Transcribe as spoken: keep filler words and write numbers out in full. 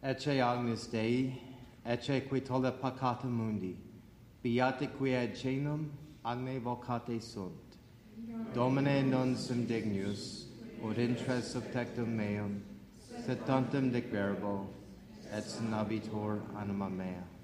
Ecce agnus Dei, ecce qui tollet peccata mundi, beati qui ad caelum agne vocate sunt. Domine non sum dignus, ut intres subtectum meum, sed tantum dic verbo, et sinabitur anima mea.